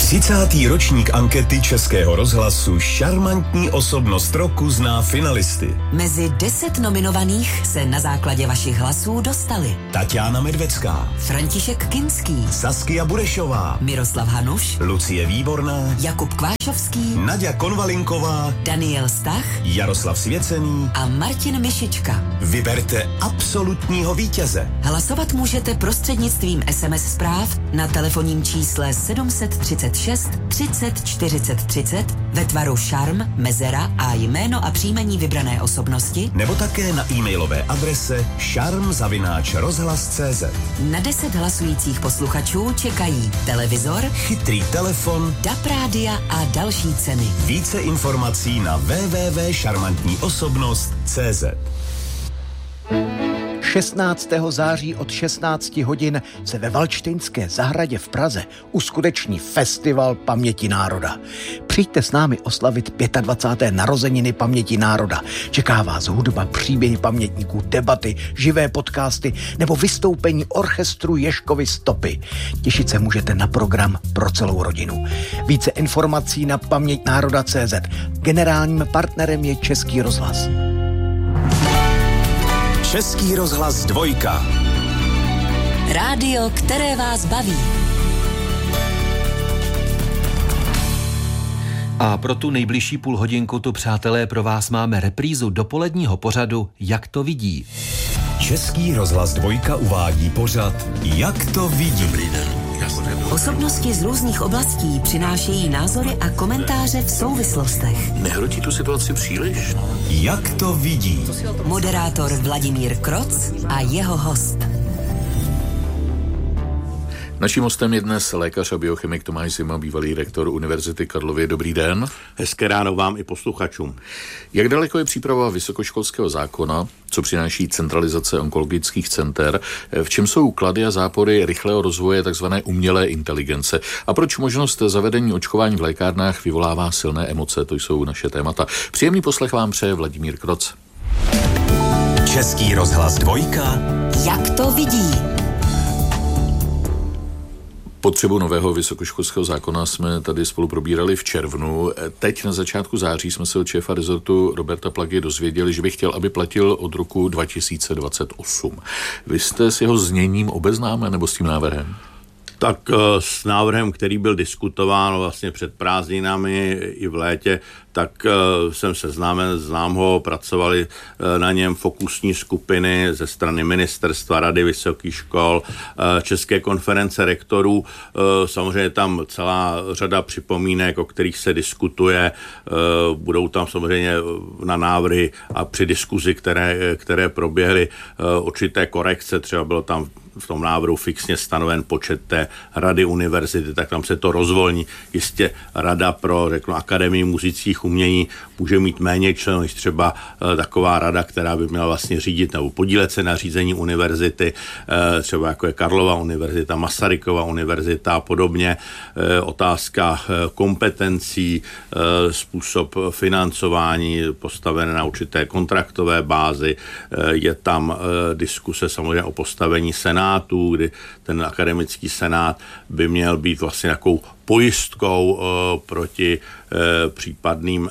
30. ročník ankety Českého rozhlasu Šarmantní osobnost roku zná finalisty. Mezi 10 nominovaných se na základě vašich hlasů dostali Tatiana Medvecká, František Kinský, Saskia Burešová, Miroslav Hanuš, Lucie Výborná, Jakub Kvášovský, Naďa Konvalinková, Daniel Stach, Jaroslav Svěcený a Martin Mišička. Vyberte absolutního vítěze. Hlasovat můžete prostřednictvím SMS zpráv na telefonním čísle 736 30 40 30 ve tvaru šarm, mezera a jméno a příjmení vybrané osobnosti, nebo také na e-mailové adrese šarm@rozhlas.cz. Na 10 hlasujících posluchačů čekají televizor, chytrý telefon, DAB rádia a další ceny. Více informací na www.šarmantníosobnost.cz. 16. září od 16 hodin se ve Valštejnské zahradě v Praze uskuteční Festival paměti národa. Přijďte s námi oslavit 25. narozeniny paměti národa. Čeká vás hudba, příběhy pamětníků, debaty, živé podcasty nebo vystoupení orchestru Ježkovy stopy. Těšit se můžete na program pro celou rodinu. Více informací na pamětnároda.cz. Generálním partnerem je Český rozhlas. Český rozhlas 2. Rádio, které vás baví. A pro tu nejbližší půlhodinku tu, přátelé, pro vás máme reprízu dopoledního pořadu Jak to vidí. Český rozhlas 2 uvádí pořad Jak to vidí. Dobrý den. Osobnosti z různých oblastí přinášejí názory a komentáře v souvislostech. Nehrotí tu situaci příliš? Jak to vidí. Moderátor Vladimír Kroc a jeho host. Naším hostem je dnes lékař a biochemik Tomáš Zima, bývalý rektor Univerzity Karlovy. Dobrý den. Hezké ráno vám i posluchačům. Jak daleko je příprava vysokoškolského zákona, co přináší centralizace onkologických center, v čem jsou klady a zápory rychlého rozvoje tzv. Umělé inteligence a proč možnost zavedení očkování v lékárnách vyvolává silné emoce, to jsou naše témata. Příjemný poslech vám přeje Vladimír Kroc. Český rozhlas 2. Jak to vidí. Potřebu nového vysokoškolského zákona jsme tady spolu probírali v červnu. Teď na začátku září jsme se od šéfa rezortu Roberta Plagy dozvěděli, že by chtěl, aby platil od roku 2028. Vy jste s jeho zněním obeznámen nebo s tím návrhem? Tak s návrhem, který byl diskutován vlastně před prázdninami i v létě, tak jsem seznámen, znám ho, pracovali na něm fokusní skupiny ze strany ministerstva, Rady vysokých škol, České konference rektorů. Samozřejmě tam celá řada připomínek, o kterých se diskutuje. Budou tam samozřejmě na návrhy a při diskuzi, které proběhly, určité korekce, třeba bylo tam v tom návrhu fixně stanoven počet té rady univerzity, tak tam se to rozvolní. Jistě rada pro, řeknu, Akademii muzických umění může mít méně členů, než třeba taková rada, která by měla vlastně řídit nebo podílet se na řízení univerzity, třeba jako je Karlova univerzita, Masarykova univerzita a podobně. Otázka kompetencí, způsob financování postavené na určité kontraktové bázi. Je tam diskuse samozřejmě o postavení senátu, kdy ten akademický senát by měl být vlastně takovou pojistkou proti případným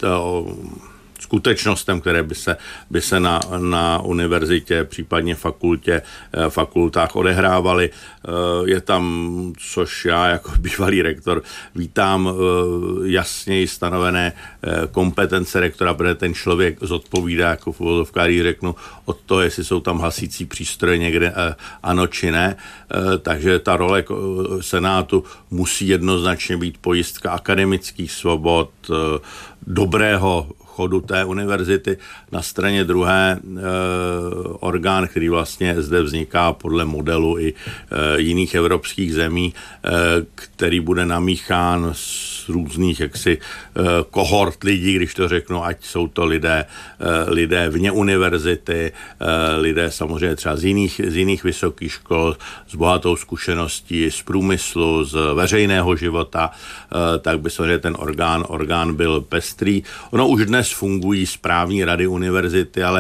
skutečnostem, které by se na univerzitě, případně fakultách odehrávaly. Je tam, což já jako bývalý rektor vítám, jasněji stanovené kompetence rektora, protože ten člověk zodpovídá, jako v uvozovkách řeknu, od toho, jestli jsou tam hasící přístroje někde ano či ne. Takže ta role senátu musí jednoznačně být pojistka akademických svobod, dobrého chodu té univerzity. Na straně druhé orgán, který vlastně zde vzniká podle modelu i jiných evropských zemí, který bude namíchán z různých jaksi kohort lidí, když to řeknu, ať jsou to lidé vně univerzity, lidé samozřejmě třeba z jiných vysokých škol, s bohatou zkušeností z průmyslu, z veřejného života, tak by samozřejmě ten orgán byl pestrý. Ono už dnes fungují správní rady univerzity, ale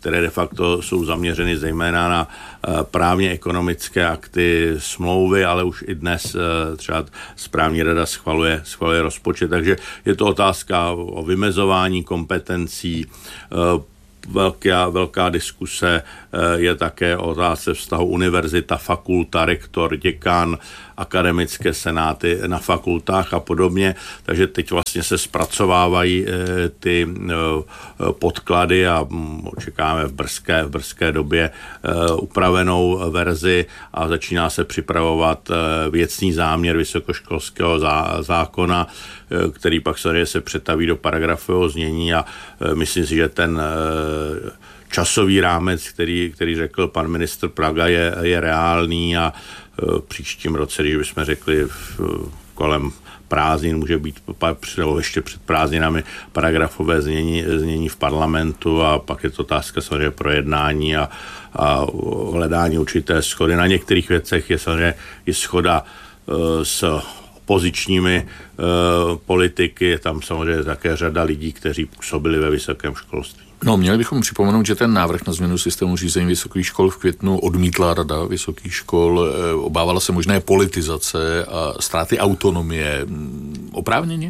které de facto jsou zaměřeny zejména na právně ekonomické akty, smlouvy, ale už i dnes třeba správní rada schvaluje rozpočet, takže je to otázka o vymezování kompetencí. Velká diskuse je také o otázce vztahu univerzita, fakulta, rektor, děkan, akademické senáty na fakultách a podobně. Takže teď vlastně se zpracovávají ty podklady a očekáváme v brzké době upravenou verzi a začíná se připravovat věcný záměr vysokoškolského zákona, který pak se přetaví do paragrafového znění a myslím si, že ten časový rámec, který řekl pan ministr Plaga, je reálný a příštím roce, když bychom řekli kolem prázdnin, může být ještě před prázdninami paragrafové znění v parlamentu a pak je to otázka samozřejmě projednání a hledání určité shody. Na některých věcech je samozřejmě i shoda s opozičními politiky, je tam samozřejmě také řada lidí, kteří působili ve vysokém školství. No, měli bychom připomenout, že ten návrh na změnu systému řízení vysokých škol v květnu odmítla Rada vysokých škol, obávala se možné politizace a ztráty autonomie. Oprávněně?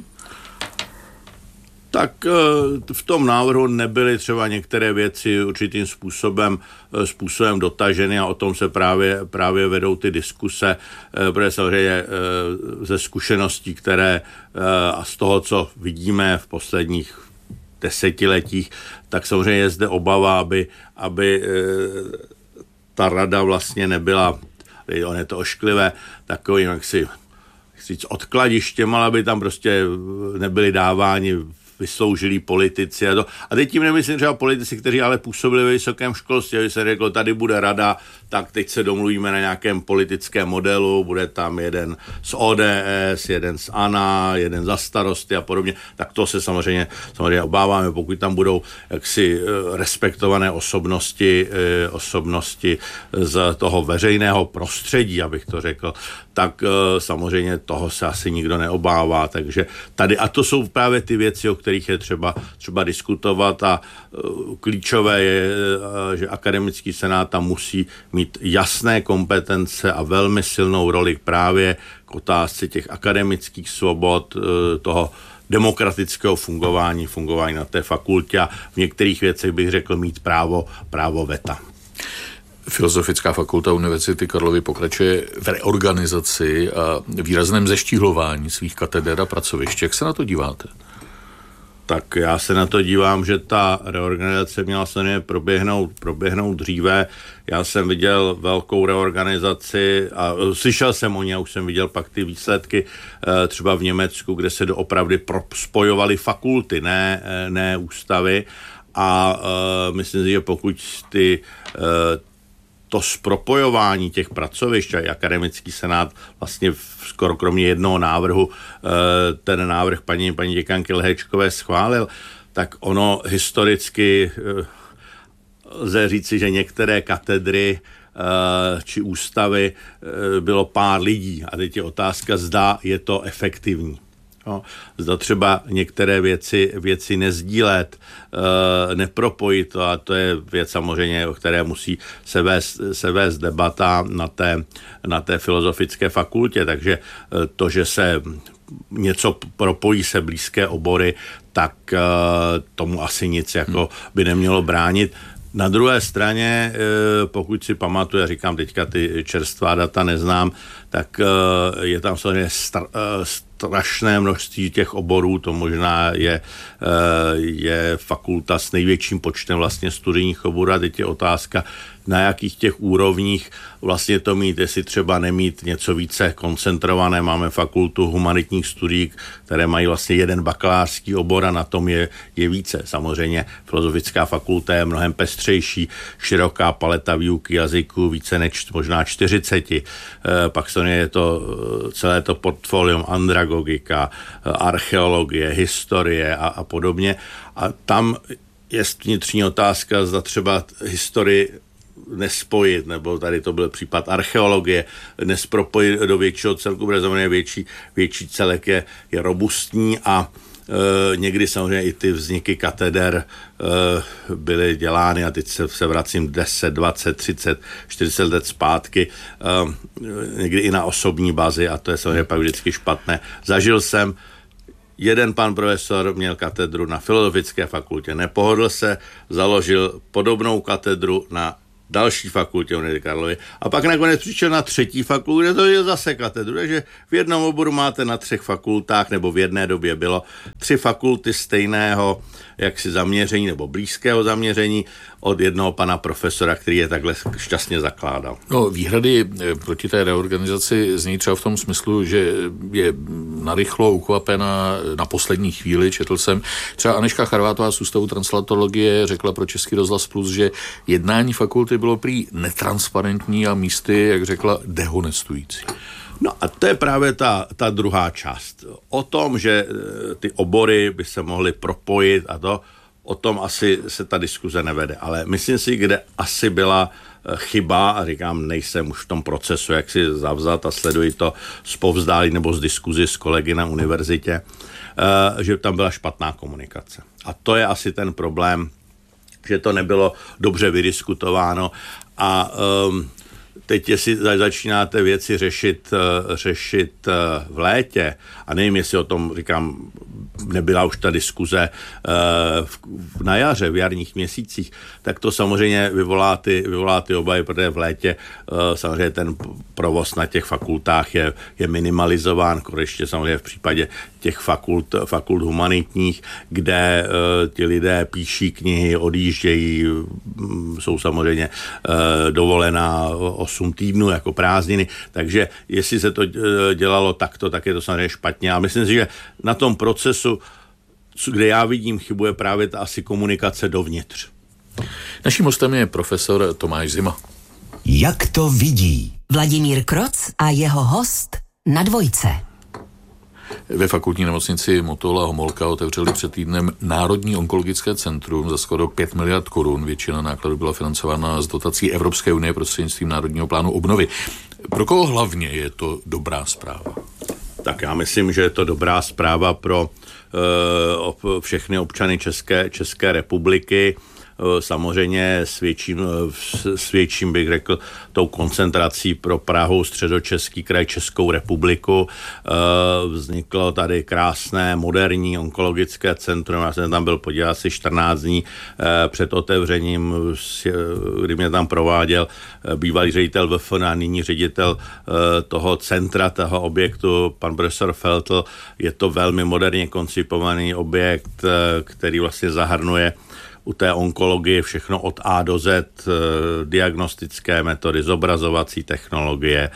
Tak v tom návrhu nebyly třeba některé věci určitým způsobem dotaženy a o tom se právě vedou ty diskuse, protože samozřejmě ze zkušeností, které a z toho, co vidíme v posledních desetiletích, tak samozřejmě je zde obava, aby ta rada vlastně nebyla, on je to ošklivé, takovým jaksi odkladištěm, ale aby tam prostě nebyli dáváni vysloužilí politici a teď tím nemyslím třeba politici, kteří ale působili ve vysokém školství, aby se řeklo, tady bude rada, tak teď se domluvíme na nějakém politickém modelu, bude tam jeden z ODS, jeden z ANO, jeden za Starosty a podobně, tak to se samozřejmě obáváme, pokud tam budou jaksi respektované osobnosti z toho veřejného prostředí, abych to řekl, tak samozřejmě toho se asi nikdo neobává, takže tady, a to jsou právě ty věci, o kterých je třeba diskutovat a klíčové je, že akademický senát tam musí mít jasné kompetence a velmi silnou roli právě k otázce těch akademických svobod, toho demokratického fungování na té fakultě a v některých věcech bych řekl mít právo veta. Filozofická fakulta Univerzity Karlovy pokračuje v reorganizaci a výrazném zeštíhlování svých kateder a pracovišť. Jak se na to díváte? Tak já se na to dívám, že ta reorganizace měla se proběhnout dříve. Já jsem viděl velkou reorganizaci a slyšel jsem o ní a už jsem viděl pak ty výsledky třeba v Německu, kde se doopravdy spojovaly fakulty, ne ústavy a myslím si, že pokud to zpropojování těch pracovišť a akademický senát vlastně skoro kromě jednoho návrhu ten návrh paní děkanky Lehečkové schválil, tak ono historicky lze říci, že některé katedry či ústavy bylo pár lidí a teď je otázka, zda je to efektivní. No, zda třeba některé věci nezdílet, nepropojit to a to je věc samozřejmě, o které musí se vést debata na té filozofické fakultě, takže to, že se něco propojí se blízké obory, tak tomu asi nic jako by nemělo bránit. Na druhé straně, pokud si pamatuju, já říkám teďka ty čerstvá data neznám, tak je tam samozřejmě strašné množství těch oborů, to možná je fakulta s největším počtem vlastně studijních oborů a teď je otázka, na jakých těch úrovních vlastně to mít, jestli třeba nemít něco více koncentrované. Máme fakultu humanitních studií, které mají vlastně jeden bakalářský obor a na tom je více. Samozřejmě filozofická fakulta je mnohem pestřejší, široká paleta výuky jazyků, více než možná 40. Pak je to celé to portfolium andragogika, archeologie, historie a podobně. A tam je vnitřní otázka, zda třeba historii nespojit, nebo tady to byl případ archeologie, nespropojit do většího celku, protože znamená větší celek je robustní a Někdy samozřejmě i ty vzniky kateder byly dělány a teď se vracím 10, 20, 30, 40 let zpátky, někdy i na osobní bazi a to je samozřejmě pak vždycky špatné. Zažil jsem, jeden pan profesor měl katedru na Filozofické fakultě, nepohodl se, založil podobnou katedru na další fakultě Univerzity Karlovy a pak nakonec přišel na třetí fakultu, kde to je zase katedru, takže v jednom oboru máte na 3 fakultách, nebo v jedné době bylo 3 fakulty stejného jaksi zaměření nebo blízkého zaměření od jednoho pana profesora, který je takhle šťastně zakládal. No, výhrady proti té reorganizaci zní třeba v tom smyslu, že je narychlo ukvapená na poslední chvíli, četl jsem. Třeba Anežka Charvátová z Ústavu translatologie řekla pro Český rozhlas Plus, že jednání fakulty bylo prý netransparentní a místy, jak řekla, dehonestující. No a to je právě ta druhá část. O tom, že ty obory by se mohly propojit a to, o tom asi se ta diskuze nevede. Ale myslím si, kde asi byla chyba, a říkám, nejsem už v tom procesu, jak si zavzat a sleduji to zpovzdálí nebo z diskuzi s kolegy na univerzitě, že tam byla špatná komunikace. A to je asi ten problém, že to nebylo dobře vydiskutováno a teď, jestli začínáte věci řešit v létě, a nevím, jestli o tom, říkám, nebyla už ta diskuze na jaře, v jarních měsících, tak to samozřejmě vyvolá ty obavy, protože v létě samozřejmě ten provoz na těch fakultách je minimalizován, ještě samozřejmě v případě těch fakult humanitních, kde ti lidé píší knihy, odjíždějí, jsou samozřejmě dovolená 8 týdnů jako prázdniny, takže jestli se to dělalo takto, tak je to samozřejmě špatně. A myslím si, že na tom procesu, kde já vidím chybu, je právě ta asi komunikace dovnitř. Naším hostem je profesor Tomáš Zima. Jak to vidí? Vladimír Kroc a jeho host na Dvojce. Ve fakultní nemocnici Motola Homolka otevřeli před týdnem Národní onkologické centrum za skoro 5 miliard korun. Většina nákladů byla financována z dotací Evropské unie prostřednictvím Národního plánu obnovy. Pro koho hlavně je to dobrá zpráva? Tak já myslím, že je to dobrá zpráva pro všechny občany České republiky. Samozřejmě svědčím, bych řekl, tou koncentrací pro Prahu, Středočeský kraj, Českou republiku. Vzniklo tady krásné, moderní onkologické centrum. Já jsem tam byl podívat asi 14 dní před otevřením, kdy mě tam prováděl bývalý ředitel VFN a nyní ředitel toho centra, toho objektu, pan profesor Feltl. Je to velmi moderně koncipovaný objekt, který vlastně zahrnuje u té onkologie všechno od A do Z, diagnostické metody, zobrazovací technologie,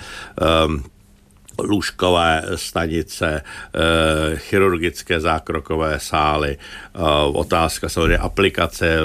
lůžkové stanice, chirurgické zákrokové sály, otázka samozřejmě aplikace,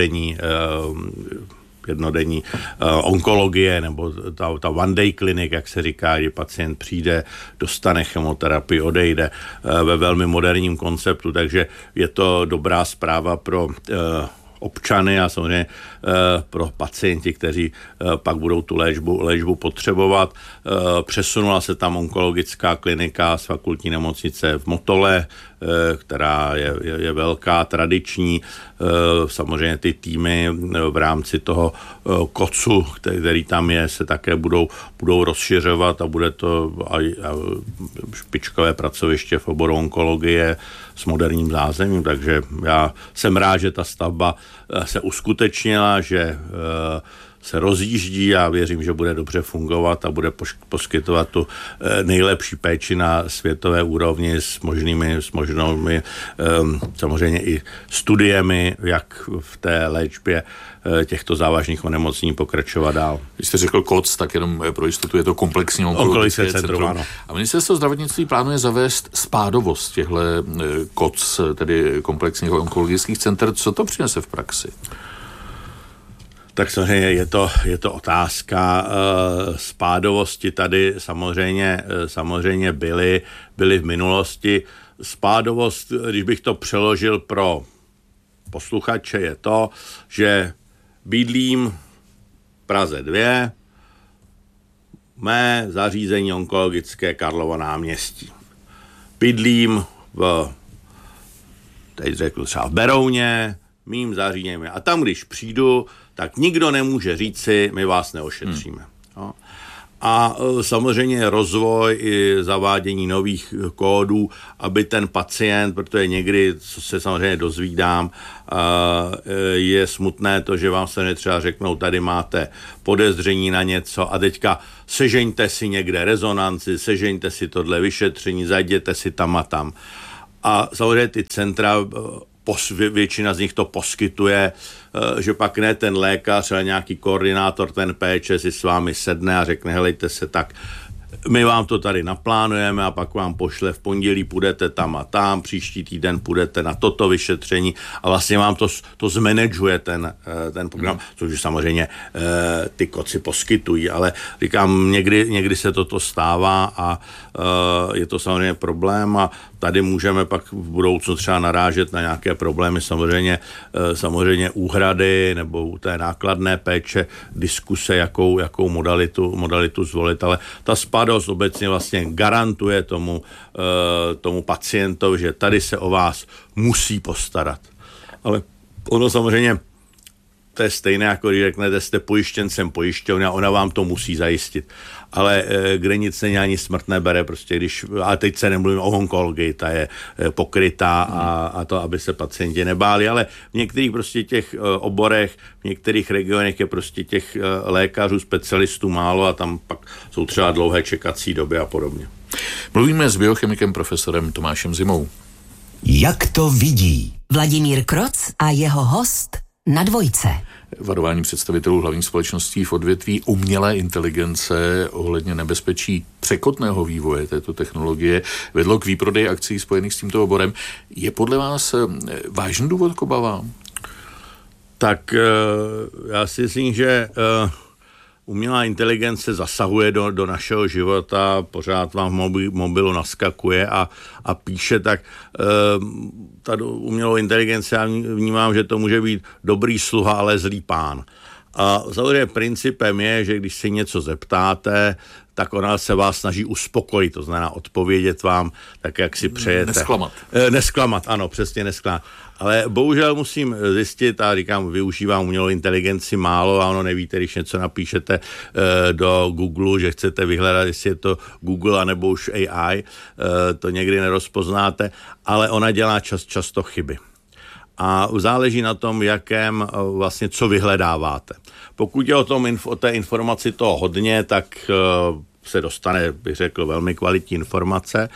jednodenní onkologie nebo ta one day clinic, jak se říká, kdy pacient přijde, dostane chemoterapii, odejde ve velmi moderním konceptu, takže je to dobrá zpráva pro občany a samozřejmě pro pacienti, kteří pak budou tu léčbu potřebovat. Přesunula se tam onkologická klinika z fakultní nemocnice v Motole, která je velká, tradiční. Samozřejmě ty týmy v rámci toho KOCu, který tam je, se také budou rozšiřovat a bude to špičkové pracoviště v oboru onkologie s moderním zázemím, takže já jsem rád, že ta stavba se uskutečnila, že se rozjíždí a věřím, že bude dobře fungovat a bude poskytovat tu nejlepší péči na světové úrovni s možnými samozřejmě i studiemi, jak v té léčbě těchto závažných onemocnění pokračovat dál. Když jste řekl KOC, tak jenom pro jistotu je to komplexní onkologické centrum. A ministerstvo zdravotnictví plánuje zavést spádovost těchto KOC, tedy komplexních onkologických center. Co to přinese v praxi? Tak samozřejmě je to otázka spádovosti. Tady samozřejmě byly v minulosti. Spádovost, když bych to přeložil pro posluchače, je to, že bydlím v Praze 2, mé zařízení onkologické Karlovo náměstí. Bydlím v teď řekl třeba v Berouně, mým zařízením. A tam, když přijdu, tak nikdo nemůže říci, my vás neošetříme. Jo. A samozřejmě rozvoj i zavádění nových kódů, aby ten pacient, protože někdy, co se samozřejmě dozvídám, je smutné to, že vám se třeba řeknou, tady máte podezření na něco a teďka sežeňte si někde rezonanci, sežeňte si tohle vyšetření, zajděte si tam a tam. A samozřejmě ty centra, většina z nich to poskytuje, že pak ne ten lékař, ale nějaký koordinátor, ten péče si s vámi sedne a řekne, helejte se, tak my vám to tady naplánujeme a pak vám pošle v pondělí, půjdete tam a tam, příští týden půjdete na toto vyšetření a vlastně vám to zmanaguje ten program, což samozřejmě ty koci poskytují, ale říkám, někdy se toto stává a je to samozřejmě problém a tady můžeme pak v budoucnu třeba narážet na nějaké problémy, samozřejmě úhrady nebo u té nákladné péče, diskuse, jakou modalitu zvolit, ale ta spádost obecně vlastně garantuje tomu pacientovi, že tady se o vás musí postarat. Ale ono samozřejmě to je stejné, jako když řeknete, jste pojištěncem pojišťovny a ona vám to musí zajistit. Ale kde nic není, ani smrt nebere, prostě a teď se nemluvím o onkologii, ta je pokrytá a to, aby se pacienti nebáli, ale v některých prostě těch oborech, v některých regionech je prostě těch lékařů, specialistů málo a tam pak jsou třeba dlouhé čekací doby a podobně. Mluvíme s biochemikem profesorem Tomášem Zimou. Jak to vidí? Vladimír Kroc a jeho host na Dvojce. Varování představitelů hlavních společností v odvětví umělé inteligence ohledně nebezpečí překotného vývoje této technologie vedlo k výprodeji akcií spojených s tímto oborem. Je podle vás vážný důvod k obavám? Tak já si myslím, že umělá inteligence zasahuje do našeho života, pořád vám v mobilu naskakuje a píše, tak ta umělou inteligence, já vnímám, že to může být dobrý sluha, ale zlý pán. A samozřejmě principem je, že když si něco zeptáte, tak ona se vás snaží uspokojit, to znamená odpovědět vám tak, jak si přejete. Nesklamat, ano, přesně nesklamat. Ale bohužel musím zjistit, a říkám, využívám umělou inteligenci málo a ono nevíte, když něco napíšete do Google, že chcete vyhledat, jestli je to Google anebo už AI, to někdy nerozpoznáte, ale ona dělá často chyby. A záleží na tom, jakém vlastně co vyhledáváte. Pokud je o té informaci toho hodně, tak se dostane, bych řekl, velmi kvalitní informace,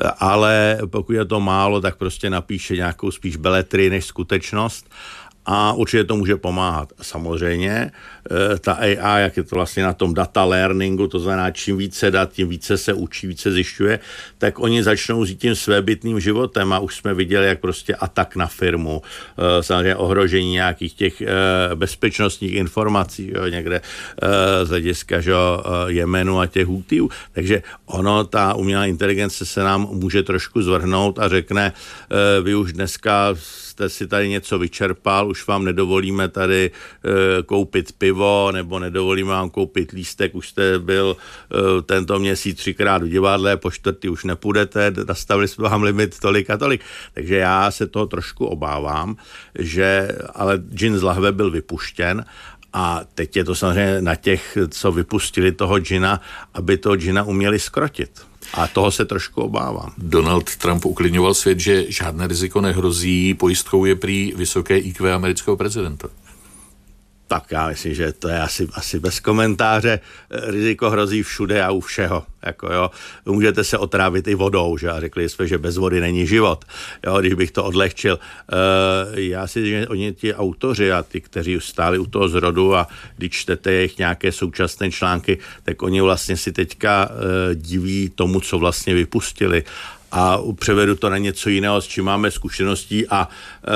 ale pokud je to málo, tak prostě napíše nějakou spíš beletrii než skutečnost a určitě to může pomáhat. Samozřejmě ta AI, jak je to vlastně na tom data learningu, to znamená, čím více dat, tím více se učí, více zjišťuje, tak oni začnou žít tím svébytným životem a už jsme viděli, jak prostě atak na firmu, samozřejmě ohrožení nějakých těch bezpečnostních informací, jo, někde z hlediska Jemenu a těch Hútijů. Takže ta umělá inteligence se nám může trošku zvrhnout a řekne, vy už dneska jste si tady něco vyčerpal, už vám nedovolíme tady koupit pivo, nebo nedovolíme vám koupit lístek, už jste byl tento měsíc 3krát v divadle, po 4. už nepůjdete, nastavili jsme vám limit tolik a tolik. Takže já se toho trošku obávám, ale džin z lahve byl vypuštěn a teď je to samozřejmě na těch, co vypustili toho džina, aby toho džina uměli skrotit. A toho se trošku obávám. Donald Trump uklidňoval svět, že žádné riziko nehrozí, pojistkou je prý vysoké IQ amerického prezidenta. Tak já myslím, že to je asi bez komentáře. Riziko hrozí všude a u všeho. Můžete se otrávit i vodou, že? A řekli jsme, že bez vody není život. Jo, když bych to odlehčil. Já si myslím, že oni ti autoři a ty, kteří stáli u toho zrodu a když čtete jejich nějaké současné články, tak oni vlastně si teďka diví tomu, co vlastně vypustili. A převedu to na něco jiného, s čím máme zkušeností a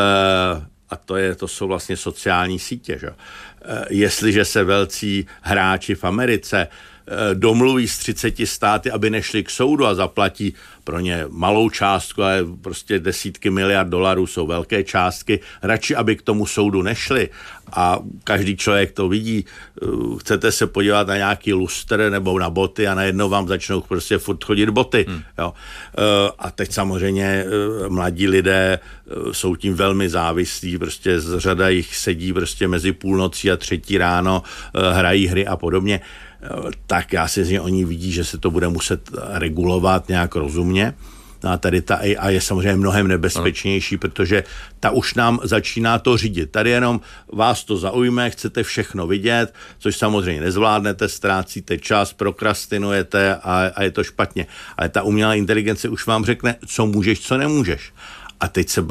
to jsou vlastně sociální sítě. Že? Jestliže se velcí hráči v Americe domluví s 30 státy, aby nešli k soudu a zaplatí pro ně malou částku, ale prostě desítky miliard dolarů jsou velké částky, radši, aby k tomu soudu nešli. A každý člověk to vidí. Chcete se podívat na nějaký lustr nebo na boty a najednou vám začnou prostě furt chodit boty. Jo. A teď samozřejmě mladí lidé jsou tím velmi závislí, prostě řada jich sedí prostě mezi půlnocí a 3 ráno, hrají hry a podobně. Tak já si oni vidí, že se to bude muset regulovat nějak rozumně. A tady ta AI je samozřejmě mnohem nebezpečnější, protože ta už nám začíná to řídit. Tady jenom vás to zaujme, chcete všechno vidět, což samozřejmě nezvládnete, ztrácíte čas, prokrastinujete a je to špatně. Ale ta umělá inteligence už vám řekne, co můžeš, co nemůžeš. A teď se